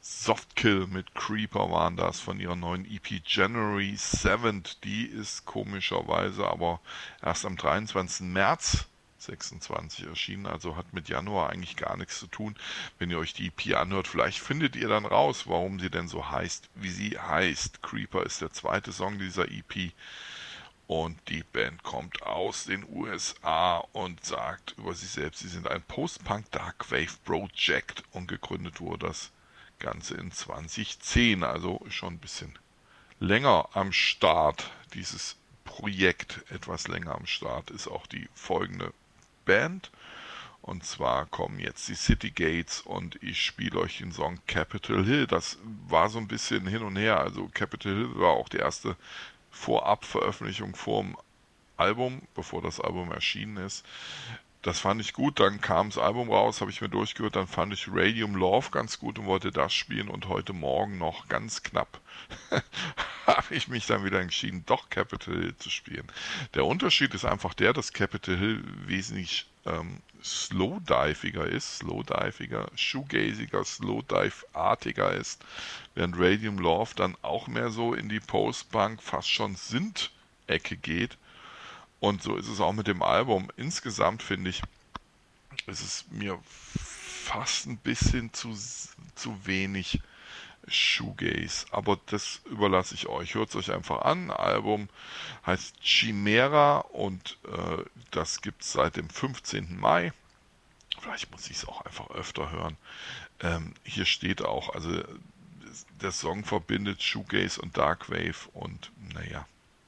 Softkill mit Creeper waren das von ihrer neuen EP January 7th. Die ist komischerweise aber erst am 23. März 26 erschienen, also hat mit Januar eigentlich gar nichts zu tun. Wenn ihr euch die EP anhört, vielleicht findet ihr dann raus, warum sie denn so heißt, wie sie heißt. Creeper ist der zweite Song dieser EP. Und die Band kommt aus den USA und sagt über sich selbst, sie sind ein Post-Punk Dark Wave Project, und gegründet wurde das Ganze in 2010, also schon ein bisschen länger am Start. Dieses Projekt etwas länger am Start ist auch die folgende Band. Und zwar kommen jetzt die City Gates und ich spiele euch den Song Capitol Hill. Das war so ein bisschen hin und her. Also Capitol Hill war auch die erste Vorab-Veröffentlichung vorm Album, bevor das Album erschienen ist. Das fand ich gut, dann kam das Album raus, habe ich mir durchgehört, dann fand ich Radium Love ganz gut und wollte das spielen, und heute Morgen noch ganz knapp habe ich mich dann wieder entschieden, doch Capitol Hill zu spielen. Der Unterschied ist einfach der, dass Capitol Hill wesentlich slowdiviger ist, shoegaziger, slowdive-artiger ist, während Radium Love dann auch mehr so in die Post-Punk, fast schon Synth-Ecke geht. Und so ist es auch mit dem Album. Insgesamt finde ich, ist es mir fast ein bisschen zu wenig Shoegaze. Aber das überlasse ich euch. Hört es euch einfach an. Album heißt Chimera und das gibt es seit dem 15. Mai. Vielleicht muss ich es auch einfach öfter hören. Hier steht auch, also der Song verbindet Shoegaze und Darkwave, und naja,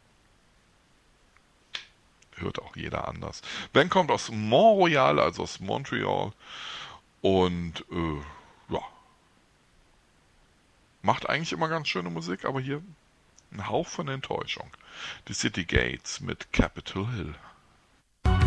hört auch jeder anders. Ben kommt aus Montreal, also aus Montreal, und ja, macht eigentlich immer ganz schöne Musik, aber hier ein Hauch von Enttäuschung. Die City Gates mit Capitol Hill.